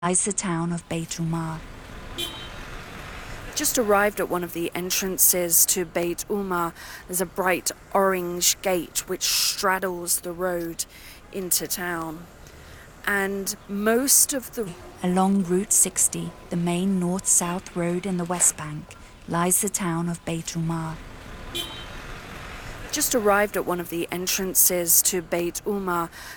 lies the town of Beit Umar. Just arrived at one of the entrances to Beit Umar. There's a bright orange gate which straddles the road into town. And most of the... Along Route 60, the main north-south road in the West Bank, lies the town of Beit Umar. Just arrived at one of the entrances to Beit Umar.